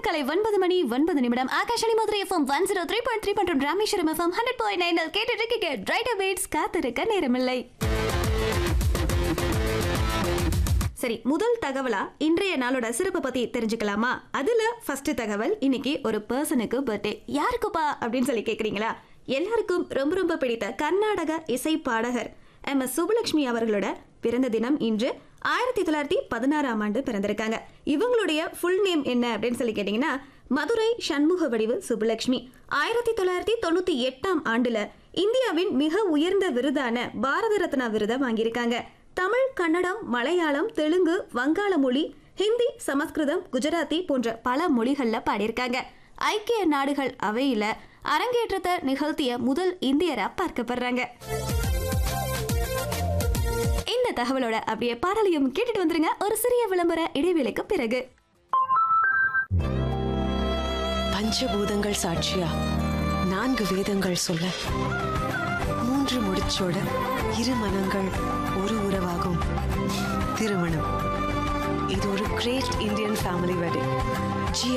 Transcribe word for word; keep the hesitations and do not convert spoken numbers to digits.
கலை ஒன்பது மணி ஒன்பது நிமிடம் Akashvani Madurai FM one zero three point three மற்றும் Rameswaram FM hundred point nine கேட்டு இருக்கீங்க. ரைட் அபேட்ஸ் காத்திருக்க நேரமில்லை. சரி, முதல் தகவலா இன்றைய நாளோட சிறப்பு பத்தி தெரிஞ்சுக்கலாமா? அதுல ஃபர்ஸ்ட் தகவல், இன்னைக்கு ஒரு பர்சனுக்கு பர்த்டே. யாருக்குப்பா அப்படின்னு சொல்லி கேக்குறீங்களா? எல்லாருக்கும் ரொம்ப ரொம்ப பிடித்த கர்நாடக இசை பாடகர் எம் எஸ் சுப்புலட்சுமி அவர்களோட பிறந்த தினம் இன்று. ஆயிரத்தி தொள்ளாயிரத்தி பதினாறாம் ஆண்டு பிறந்திருக்காங்க. இவங்களுடைய ஃபுல் நேம் என்ன அப்படின்னு சொல்லி கேட்டீங்கன்னா மதுரை சண்முக வடிவு சுப்புலட்சுமி. ஆயிரத்தி தொள்ளாயிரத்தி தொண்ணூத்தி எட்டாம் ஆண்டுல இந்தியாவின் மிக உயர்ந்த விருதான பாரத ரத்னா விருதை வாங்கியிருக்காங்க. தமிழ், கன்னடம், மலையாளம், தெலுங்கு, வங்காள மொழி, ஹிந்தி, சமஸ்கிருதம், குஜராத்தி போன்ற பல மொழிகள்ல பாடியிருக்காங்க. ஐக்கிய நாடுகள் அவையில அரங்கேற்றத்தை நிகழ்த்திய முதல் இந்தியரா பார்க்கப்படுறாங்க. இந்த தகவலோட அப்படியே பாடலையும் கேட்டுட்டு வந்துருங்க ஒரு சிறிய விளம்பர இடைவேளைக்கு பிறகு. பஞ்சபூதங்கள் சாட்சியா நான்கு வேதங்கள் சொல்ல மூன்று முடிச்சோட இரு மனங்கள் ஒரு உறவாகும் திருமணம். இது ஒரு கிரேட் இந்தியன் ஃபேமிலி வெட்டிங்.